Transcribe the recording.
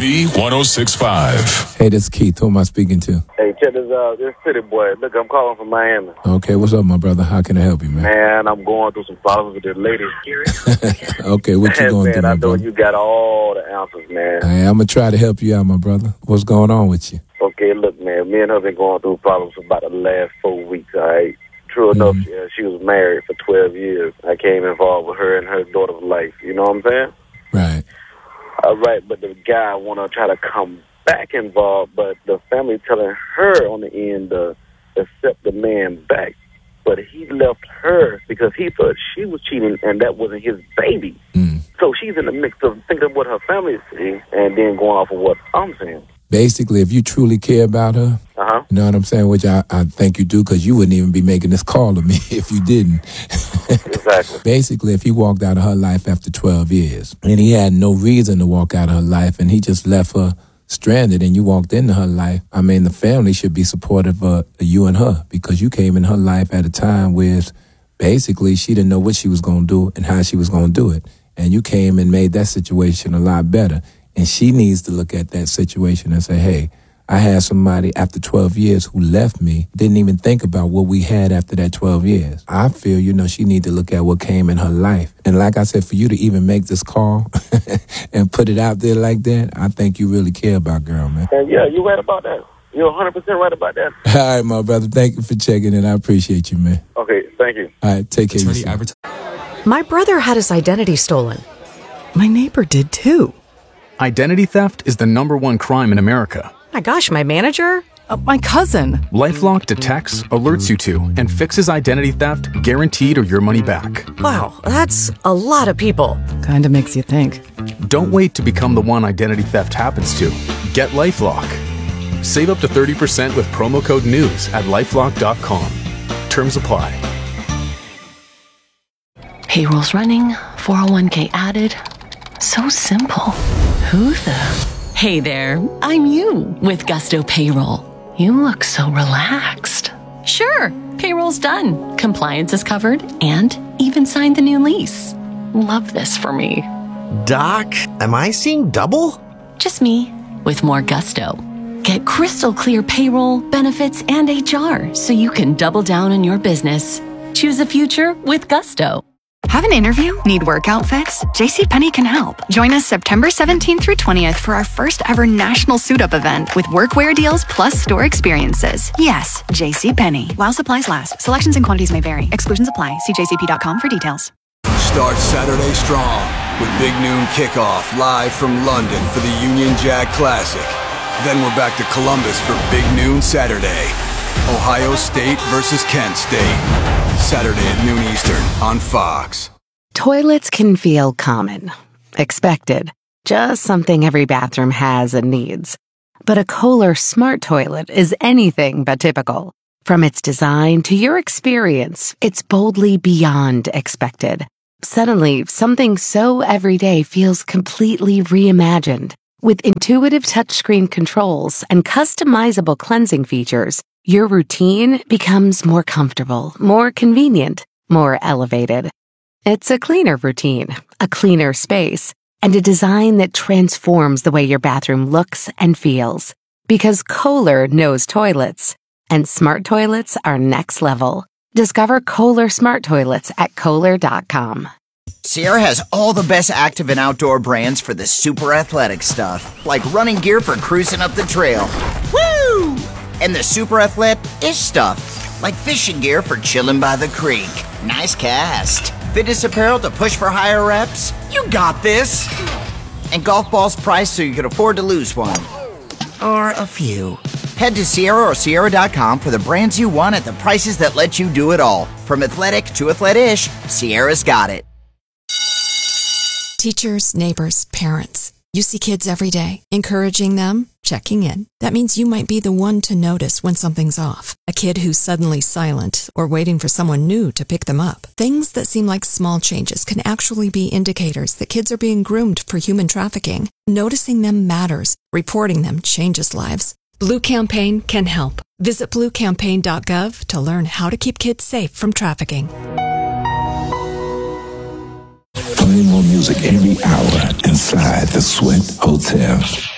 Z1065. Hey, this is Keith. Who am I speaking to? Hey, check this City Boy. Look, I'm calling from Miami. Okay, what's up, my brother? How can I help you, man? Man, I'm going through some problems with this lady. Okay, what you going man, through, my I know brother? you got all the answers, man. Hey, I'm going to try to help you out, my brother. What's going on with you? Okay, look, man, me and her been going through problems for about the last 4 weeks, all right? True enough, she was married for 12 years. I came involved with her and her daughter's life. You know what I'm saying? Right. All right, but the guy want to try to come back involved, but the family telling her on the end to accept the man back. But he left her because he thought she was cheating and that wasn't his baby. So she's in the mix of thinking what her family is saying and then going off of what I'm saying. Basically, if you truly care about her, you know what I'm saying, which I think you do, because you wouldn't even be making this call to me if you didn't. Exactly. Basically, if he walked out of her life after 12 years and he had no reason to walk out of her life and he just left her stranded and you walked into her life, I mean, the family should be supportive of you and her because you came in her life at a time where basically she didn't know what she was going to do and how she was going to do it. And you came and made that situation a lot better. And she needs to look at that situation and say, hey, I had somebody after 12 years who left me, didn't even think about what we had after that 12 years. I feel, she need to look at what came in her life. And like I said, for you to even make this call and put it out there like that, I think you really care about girl, man. And yeah, you're right about that. You're 100% right about that. All right, my brother. Thank you for checking in. I appreciate you, man. Okay, thank you. All right, take care of yourself. My brother had his identity stolen. My neighbor did too. Identity theft is the #1 crime in America. My gosh, my manager? My cousin. LifeLock detects, alerts you to, and fixes identity theft guaranteed or your money back. Wow, that's a lot of people. Kinda makes you think. Don't wait to become the one identity theft happens to. Get LifeLock. Save up to 30% with promo code NEWS at LifeLock.com. Terms apply. Payroll's running, 401k added. So simple. Who the? Hey there, I'm you with Gusto Payroll. You look so relaxed. Sure, payroll's done, compliance is covered, and even signed the new lease. Love this for me. Doc, am I seeing double? Just me, with more gusto. Get crystal clear payroll, benefits, and HR so you can double down on your business. Choose a future with Gusto. Have an interview? Need work outfits? JCPenney can help. Join us September 17th through 20th for our first ever national suit-up event with workwear deals plus store experiences. Yes, JCPenney. While supplies last. Selections and quantities may vary. Exclusions apply. See jcp.com for details. Start Saturday strong with Big Noon Kickoff live from London for the Union Jack Classic. Then we're back to Columbus for Big Noon Saturday. Ohio State versus Kent State. Saturday at noon Eastern on Fox. Toilets can feel common, expected, just something every bathroom has and needs. But a Kohler Smart Toilet is anything but typical. From its design to your experience, it's boldly beyond expected. Suddenly, something so everyday feels completely reimagined. With intuitive touchscreen controls and customizable cleansing features, your routine becomes more comfortable, more convenient, more elevated. It's a cleaner routine, a cleaner space, and a design that transforms the way your bathroom looks and feels. Because Kohler knows toilets, and smart toilets are next level. Discover Kohler Smart Toilets at Kohler.com. Sierra has all the best active and outdoor brands for the super athletic stuff, like running gear for cruising up the trail. Woo! And the super athletic-ish stuff, like fishing gear for chilling by the creek. Nice cast. Fitness apparel to push for higher reps. You got this. And golf balls priced so you can afford to lose one. Or a few. Head to Sierra or Sierra.com for the brands you want at the prices that let you do it all. From athletic to athletic-ish, Sierra's got it. Teachers, neighbors, parents. You see kids every day. Encouraging them, checking in. That means you might be the one to notice when something's off. A kid who's suddenly silent or waiting for someone new to pick them up. Things that seem like small changes can actually be indicators that kids are being groomed for human trafficking. Noticing them matters. Reporting them changes lives. Blue Campaign can help. Visit bluecampaign.gov to learn how to keep kids safe from trafficking. Playing more music every hour inside the Sweat Hotel.